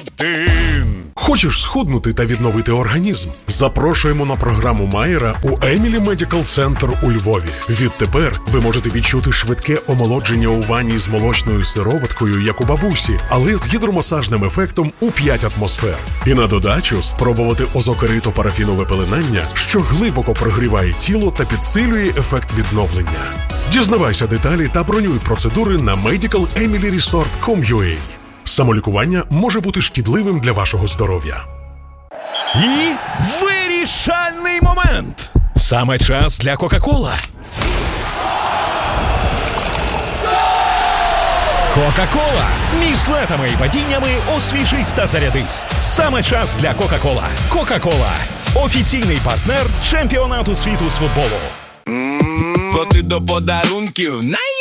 1. Хочеш схуднути та відновити організм? Запрошуємо на програму Майера у Емілі Медикал Центр у Львові. Відтепер ви можете відчути швидке омолодження у ванні з молочною сироваткою, як у бабусі, але з гідромасажним ефектом у 5 атмосфер. І на додачу спробувати озокерито-парафінове пеленання, що глибоко прогріває тіло та підсилює ефект відновлення. Дізнавайся деталі та бронюй процедури на medicalemillyresort.com.ua. Самолікування може бути шкідливим для вашого здоров'я. І вирішальний момент! Саме час для Кока-Кола. Кока-Кола. Між злетами і падіннями освіжись та зарядись. Саме час для Кока-Кола. Кока-Кола. Офіційний партнер чемпіонату світу з футболу. Бо ти до подарунків